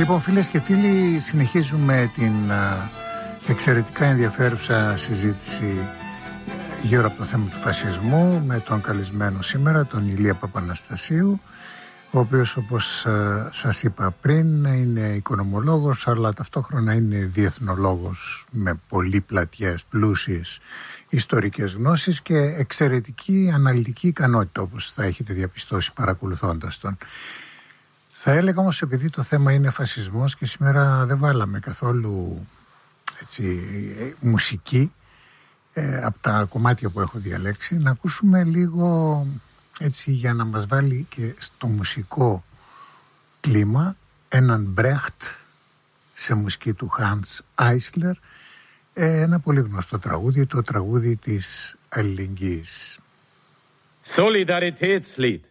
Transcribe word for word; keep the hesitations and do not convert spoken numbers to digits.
Λοιπόν, φίλες και φίλοι, συνεχίζουμε την εξαιρετικά ενδιαφέρουσα συζήτηση γύρω από το θέμα του φασισμού με τον καλεσμένο σήμερα, τον Ηλία Παπαναστασίου, ο οποίος, όπως σας είπα πριν, είναι οικονομολόγος, αλλά ταυτόχρονα είναι διεθνολόγος με πολύ πλατιές, πλούσιες ιστορικές γνώσεις και εξαιρετική αναλυτική ικανότητα, όπως θα έχετε διαπιστώσει παρακολουθώντας τον. Θα έλεγα όμως, επειδή το θέμα είναι φασισμός και σήμερα δεν βάλαμε καθόλου έτσι, μουσική ε, από τα κομμάτια που έχω διαλέξει, να ακούσουμε λίγο έτσι για να μας βάλει και στο μουσικό κλίμα έναν Μπρέχτ σε μουσική του Hans Eisler, ε, ένα πολύ γνωστό τραγούδι, το τραγούδι της αλληλεγγύης. Solidaritätslied.